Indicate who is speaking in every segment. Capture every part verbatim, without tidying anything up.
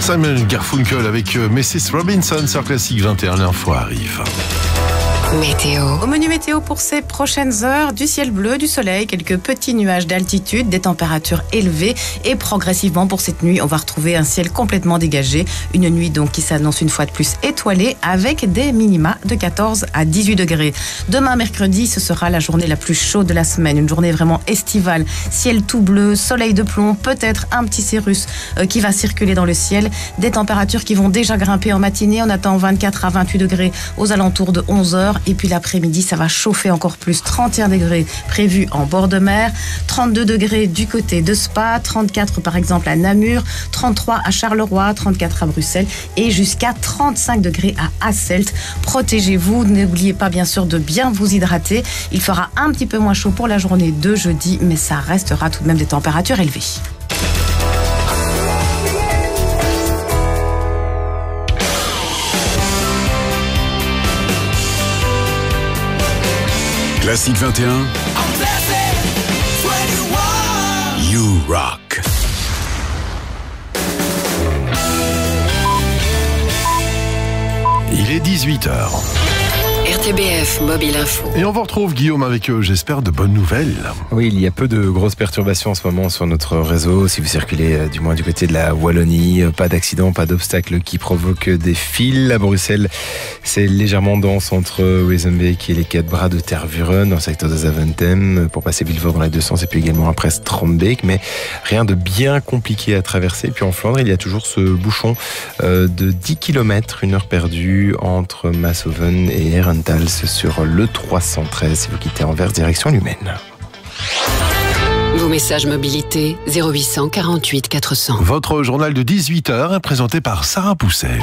Speaker 1: Simon Garfunkel avec missus Robinson sur Classique vingt et un. L'info arrive.
Speaker 2: Météo.
Speaker 3: Au menu météo pour ces prochaines heures, du ciel bleu, du soleil, quelques petits nuages d'altitude, des températures élevées et progressivement pour cette nuit, on va retrouver un ciel complètement dégagé. Une nuit donc qui s'annonce une fois de plus étoilée avec des minima de quatorze à dix-huit degrés. Demain mercredi, ce sera la journée la plus chaude de la semaine, une journée vraiment estivale. Ciel tout bleu, soleil de plomb, peut-être un petit cirrus euh, qui va circuler dans le ciel. Des températures qui vont déjà grimper en matinée. On attend vingt-quatre à vingt-huit degrés aux alentours de onze heures. Et puis l'après-midi, ça va chauffer encore plus. trente et un degrés prévus en bord de mer, trente-deux degrés du côté de Spa, trente-quatre par exemple à Namur, trente-trois à Charleroi, trente-quatre à Bruxelles et jusqu'à trente-cinq degrés à Hasselt. Protégez-vous, n'oubliez pas bien sûr de bien vous hydrater. Il fera un petit peu moins chaud pour la journée de jeudi, mais ça restera tout de même des températures élevées.
Speaker 4: Classique vingt et un. You Rock.
Speaker 1: Il est dix-huit heures.
Speaker 2: R T B F Mobile Info.
Speaker 1: Et on vous retrouve, Guillaume, avec, euh, j'espère, de bonnes nouvelles.
Speaker 5: Oui, il y a peu de grosses perturbations en ce moment sur notre réseau. Si vous circulez euh, du moins du côté de la Wallonie, euh, pas d'accident, pas d'obstacles qui provoquent des files. À Bruxelles, c'est légèrement dense entre Wezenbeek et les quatre bras de Tervuren, dans le secteur de Zaventem, pour passer Vilvoorde dans les deux sens, et puis également après Strombeek. Mais rien de bien compliqué à traverser. Puis en Flandre, il y a toujours ce bouchon euh, de dix kilomètres, une heure perdue entre Massoven et Herentals sur le trois cent treize si vous quittez Anvers direction Lumène.
Speaker 2: Vos messages mobilité zéro huit cent quarante-huit quatre cents.
Speaker 1: Votre journal de dix-huit heures présenté par Sarah Pousset.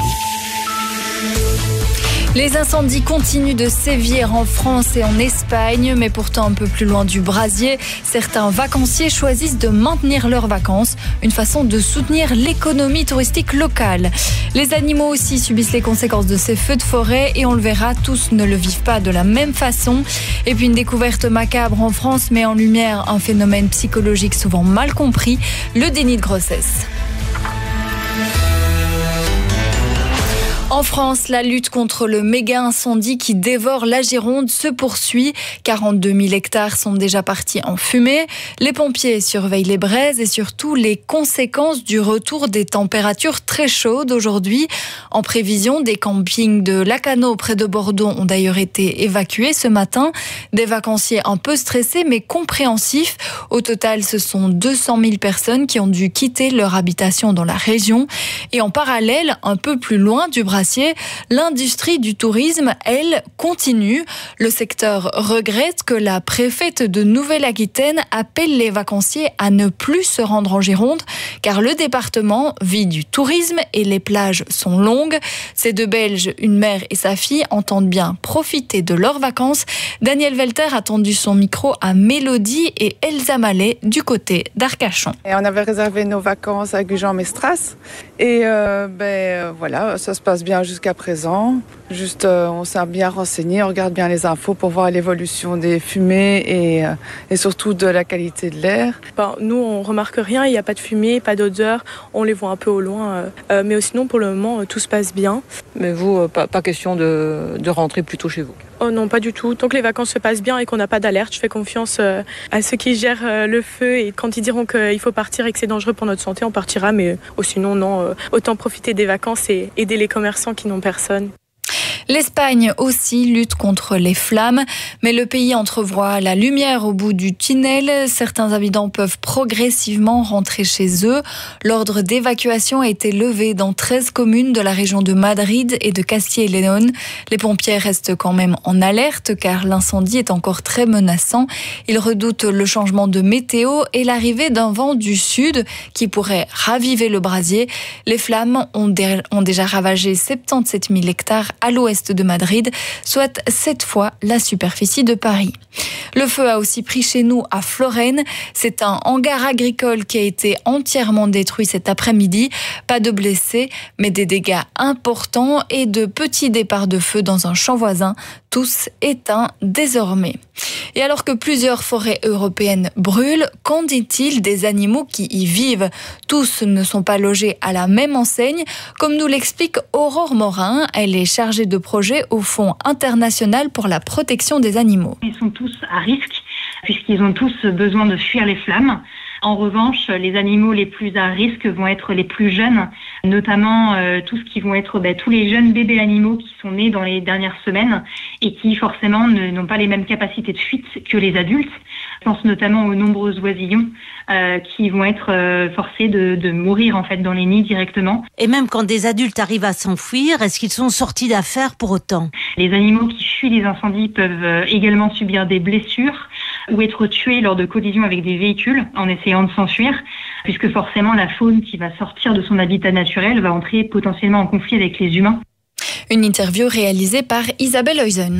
Speaker 6: Les incendies continuent de sévir en France et en Espagne, mais pourtant un peu plus loin du brasier, certains vacanciers choisissent de maintenir leurs vacances, une façon de soutenir l'économie touristique locale. Les animaux aussi subissent les conséquences de ces feux de forêt et on le verra, tous ne le vivent pas de la même façon. Et puis une découverte macabre en France met en lumière un phénomène psychologique souvent mal compris, le déni de grossesse. En France, la lutte contre le méga-incendie qui dévore la Gironde se poursuit. quarante-deux mille hectares sont déjà partis en fumée. Les pompiers surveillent les braises et surtout les conséquences du retour des températures très chaudes aujourd'hui. En prévision, des campings de Lacanau près de Bordeaux ont d'ailleurs été évacués ce matin. Des vacanciers un peu stressés mais compréhensifs. Au total, ce sont deux cent mille personnes qui ont dû quitter leur habitation dans la région. Et en parallèle, un peu plus loin du Brassier, l'industrie du tourisme, elle, continue. Le secteur regrette que la préfète de Nouvelle-Aquitaine appelle les vacanciers à ne plus se rendre en Gironde, car le département vit du tourisme et les plages sont longues. Ces deux Belges, une mère et sa fille, entendent bien profiter de leurs vacances. Daniel Velter a tendu son micro à Mélodie et Elsa Mallet du côté d'Arcachon.
Speaker 7: Et on avait réservé nos vacances à Gujan-Mestras et euh, ben euh, voilà, ça se passe bien jusqu'à présent. Juste, euh, on s'est bien renseigné, on regarde bien les infos pour voir l'évolution des fumées et, euh, et surtout de la qualité de l'air.
Speaker 8: Ben, nous, on remarque rien, il n'y a pas de fumée, pas d'odeur, on les voit un peu au loin. Euh, euh, mais sinon, pour le moment, euh, tout se passe bien.
Speaker 9: Mais vous, euh, pas, pas question de, de rentrer plus tôt chez vous?
Speaker 8: Oh non, pas du tout. Tant que les vacances se passent bien et qu'on n'a pas d'alerte, je fais confiance euh, à ceux qui gèrent euh, le feu. Et quand ils diront qu'il faut partir et que c'est dangereux pour notre santé, on partira. Mais oh, sinon, non, euh, autant profiter des vacances et aider les commerçants qui n'ont personne.
Speaker 6: L'Espagne aussi lutte contre les flammes, mais le pays entrevoit la lumière au bout du tunnel. Certains habitants peuvent progressivement rentrer chez eux. L'ordre d'évacuation a été levé dans treize communes de la région de Madrid et de Castilla y León. Les pompiers restent quand même en alerte car l'incendie est encore très menaçant. Ils redoutent le changement de météo et l'arrivée d'un vent du sud qui pourrait raviver le brasier. Les flammes ont, dé- ont déjà ravagé soixante-dix-sept mille hectares à l'ouest de Madrid, soit sept fois la superficie de Paris. Le feu a aussi pris chez nous à Florène. C'est un hangar agricole qui a été entièrement détruit cet après-midi. Pas de blessés, mais des dégâts importants et de petits départs de feu dans un champ voisin. Tout tous éteints désormais. Et alors que plusieurs forêts européennes brûlent, qu'en dit-il des animaux qui y vivent ? Tous ne sont pas logés à la même enseigne, comme nous l'explique Aurore Morin. Elle est chargée de projet au Fonds international pour la protection des animaux.
Speaker 10: Ils sont tous à risque puisqu'ils ont tous besoin de fuir les flammes. En revanche, les animaux les plus à risque vont être les plus jeunes, notamment euh, tout ce qui vont être bah, tous les jeunes bébés animaux qui sont nés dans les dernières semaines et qui forcément ne, n'ont pas les mêmes capacités de fuite que les adultes. Je pense notamment aux nombreux oisillons euh, qui vont être euh, forcés de, de mourir en fait dans les nids directement.
Speaker 11: Et même quand des adultes arrivent à s'enfuir, est-ce qu'ils sont sortis d'affaire pour autant ?
Speaker 10: Les animaux qui fuient les incendies peuvent euh, également subir des blessures ou être tués lors de collisions avec des véhicules en essayant de s'enfuir, puisque forcément la faune qui va sortir de son habitat naturel va entrer potentiellement en conflit avec les humains.
Speaker 6: Une interview réalisée par Isabelle Heusen.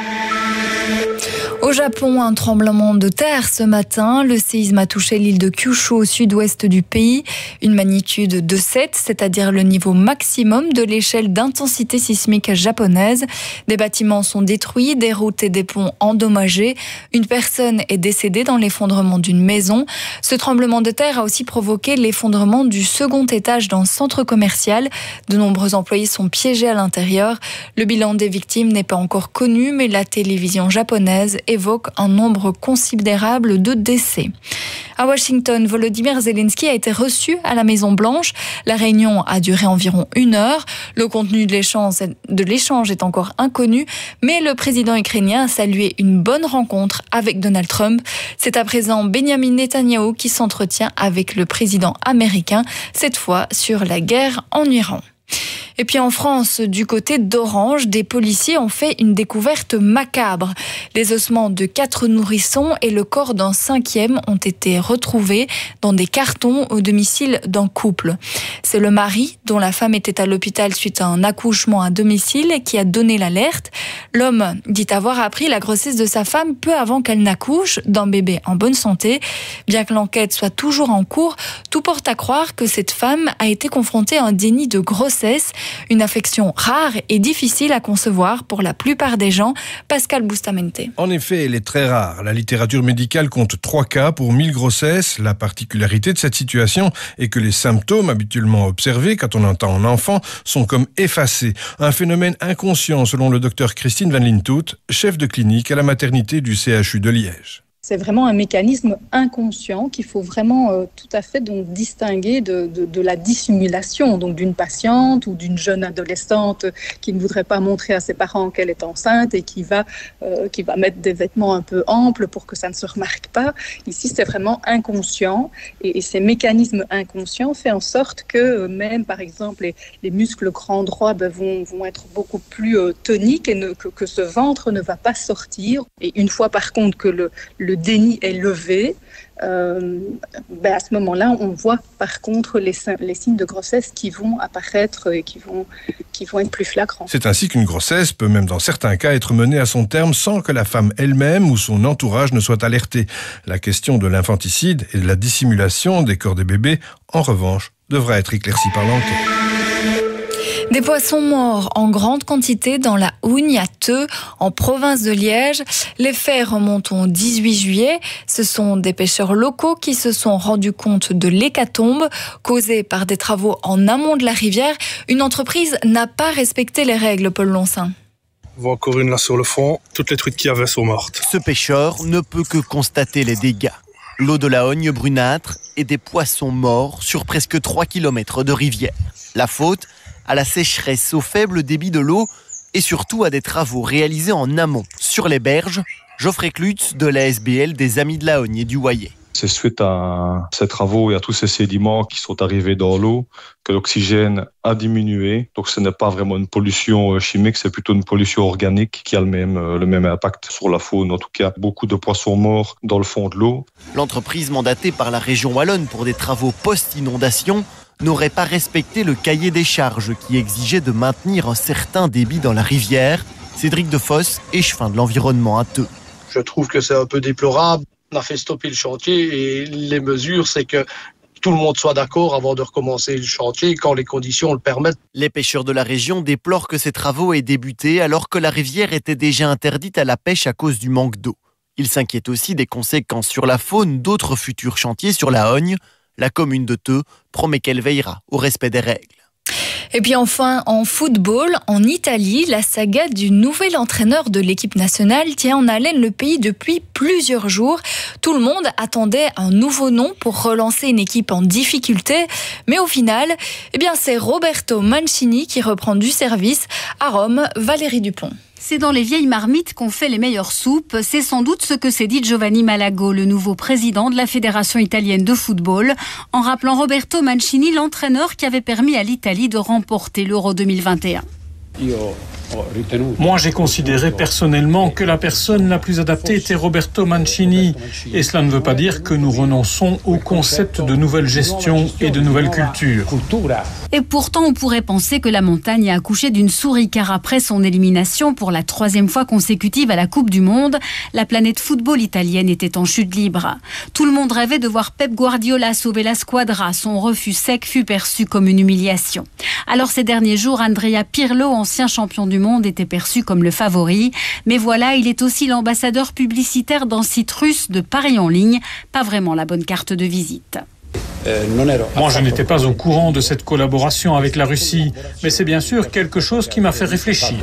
Speaker 6: Au Japon, un tremblement de terre ce matin. Le séisme a touché l'île de Kyushu au sud-ouest du pays. Une magnitude de sept, c'est-à-dire le niveau maximum de l'échelle d'intensité sismique japonaise. Des bâtiments sont détruits, des routes et des ponts endommagés. Une personne est décédée dans l'effondrement d'une maison. Ce tremblement de terre a aussi provoqué l'effondrement du second étage d'un centre commercial. De nombreux employés sont piégés à l'intérieur. Le bilan des victimes n'est pas encore connu, mais la télévision japonaise évoque un nombre considérable de décès. À Washington, Volodymyr Zelensky a été reçu à la Maison-Blanche. La réunion a duré environ une heure. Le contenu de l'échange, de l'échange est encore inconnu, mais le président ukrainien a salué une bonne rencontre avec Donald Trump. C'est à présent Benjamin Netanyahou qui s'entretient avec le président américain, cette fois sur la guerre en Iran. Et puis en France, du côté d'Orange, des policiers ont fait une découverte macabre. Les ossements de quatre nourrissons et le corps d'un cinquième ont été retrouvés dans des cartons au domicile d'un couple. C'est le mari, dont la femme était à l'hôpital suite à un accouchement à domicile, qui a donné l'alerte. L'homme dit avoir appris la grossesse de sa femme peu avant qu'elle n'accouche d'un bébé en bonne santé. Bien que l'enquête soit toujours en cours, tout porte à croire que cette femme a été confrontée à un déni de grossesse. Une affection rare et difficile à concevoir pour la plupart des gens. Pascal Bustamente.
Speaker 12: En effet, elle est très rare. La littérature médicale compte trois cas pour mille grossesses. La particularité de cette situation est que les symptômes habituellement observés quand on entend un enfant sont comme effacés. Un phénomène inconscient selon le docteur Christine Van Lintout, chef de clinique à la maternité du C H U de Liège.
Speaker 13: C'est vraiment un mécanisme inconscient qu'il faut vraiment euh, tout à fait donc distinguer de, de, de la dissimulation, donc d'une patiente ou d'une jeune adolescente qui ne voudrait pas montrer à ses parents qu'elle est enceinte et qui va, euh, qui va mettre des vêtements un peu amples pour que ça ne se remarque pas. Ici, c'est vraiment inconscient et, et ces mécanismes inconscients font en sorte que euh, même, par exemple, les, les muscles grands droits ben, vont, vont être beaucoup plus euh, toniques et ne, que, que ce ventre ne va pas sortir. Et une fois, par contre, que le, le Le déni est levé, euh, ben à ce moment-là, on voit par contre les, les signes de grossesse qui vont apparaître et qui vont, qui vont être plus flagrants.
Speaker 12: C'est ainsi qu'une grossesse peut même dans certains cas être menée à son terme sans que la femme elle-même ou son entourage ne soit alerté. La question de l'infanticide et de la dissimulation des corps des bébés, en revanche, devra être éclaircie par l'enquête.
Speaker 6: Des poissons morts en grande quantité dans la Hougne à Theux, en province de Liège. Les faits remontent au dix-huit juillet. Ce sont des pêcheurs locaux qui se sont rendus compte de l'hécatombe causée par des travaux en amont de la rivière. Une entreprise n'a pas respecté les règles, Paul Lonsin.
Speaker 14: On voit encore une là sur le fond. Toutes les truites qu'il y avait sont mortes.
Speaker 15: Ce pêcheur ne peut que constater les dégâts. L'eau de la Hougne brunâtre et des poissons morts sur presque trois kilomètres de rivière. La faute à la sécheresse, au faible débit de l'eau et surtout à des travaux réalisés en amont. Sur les berges, Geoffrey Klutz de la S B L des Amis de la Hougne et du Wayet.
Speaker 16: C'est suite à ces travaux et à tous ces sédiments qui sont arrivés dans l'eau que l'oxygène a diminué. Donc ce n'est pas vraiment une pollution chimique, c'est plutôt une pollution organique qui a le même, le même impact sur la faune. En tout cas, beaucoup de poissons morts dans le fond de l'eau.
Speaker 15: L'entreprise mandatée par la région wallonne pour des travaux post-inondation n'aurait pas respecté le cahier des charges qui exigeait de maintenir un certain débit dans la rivière. Cédric Defosse, échevin de l'environnement à Theux.
Speaker 17: Je trouve que c'est un peu déplorable. On a fait stopper le chantier et les mesures, c'est que tout le monde soit d'accord avant de recommencer le chantier quand les conditions le permettent.
Speaker 15: Les pêcheurs de la région déplorent que ces travaux aient débuté alors que la rivière était déjà interdite à la pêche à cause du manque d'eau. Ils s'inquiètent aussi des conséquences sur la faune d'autres futurs chantiers sur la Hogne. La commune de Theux promet qu'elle veillera au respect des règles.
Speaker 6: Et puis enfin, en football, en Italie, la saga du nouvel entraîneur de l'équipe nationale tient en haleine le pays depuis plusieurs jours. Tout le monde attendait un nouveau nom pour relancer une équipe en difficulté. Mais au final, eh bien, c'est Roberto Mancini qui reprend du service. À Rome, Valérie Dupont.
Speaker 18: C'est dans les vieilles marmites qu'on fait les meilleures soupes. C'est sans doute ce que s'est dit Giovanni Malago, le nouveau président de la Fédération italienne de football, en rappelant Roberto Mancini, l'entraîneur qui avait permis à l'Italie de remporter l'Euro deux mille vingt et un.
Speaker 19: Moi, j'ai considéré personnellement que la personne la plus adaptée était Roberto Mancini. Et cela ne veut pas dire que nous renonçons au concept de nouvelle gestion et de nouvelle culture.
Speaker 18: Et pourtant, on pourrait penser que la montagne a accouché d'une souris, car après son élimination pour la troisième fois consécutive à la Coupe du Monde, la planète football italienne était en chute libre. Tout le monde rêvait de voir Pep Guardiola sauver la squadra. Son refus sec fut perçu comme une humiliation. Alors ces derniers jours, Andrea Pirlo, ancien champion du monde, était perçu comme le favori. Mais voilà, il est aussi l'ambassadeur publicitaire d'un site russe de paris en ligne. Pas vraiment la bonne carte de visite.
Speaker 19: Moi, je n'étais pas au courant de cette collaboration avec la Russie, mais c'est bien sûr quelque chose qui m'a fait réfléchir.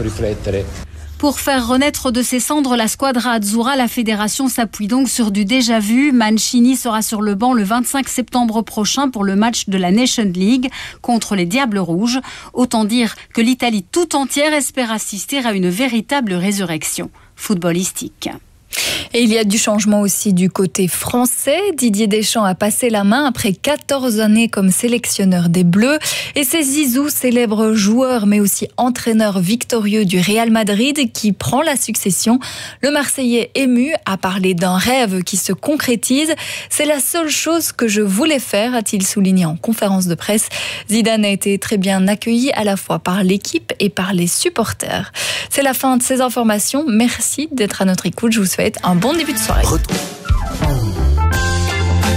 Speaker 18: Pour faire renaître de ses cendres la squadra azzurra, la fédération s'appuie donc sur du déjà-vu. Mancini sera sur le banc le vingt-cinq septembre prochain pour le match de la Nation League contre les Diables Rouges. Autant dire que l'Italie tout entière espère assister à une véritable résurrection footballistique.
Speaker 6: Et il y a du changement aussi du côté français. Didier Deschamps a passé la main après quatorze années comme sélectionneur des Bleus. Et c'est Zizou, célèbre joueur mais aussi entraîneur victorieux du Real Madrid, qui prend la succession. Le Marseillais ému a parlé d'un rêve qui se concrétise. C'est la seule chose que je voulais faire, a-t-il souligné en conférence de presse. Zidane a été très bien accueilli à la fois par l'équipe et par les supporters. C'est la fin de ces informations. Merci d'être à notre écoute. Je vous souhaite un bon début de soirée.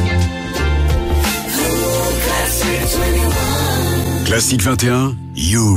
Speaker 4: Classique vingt et un, You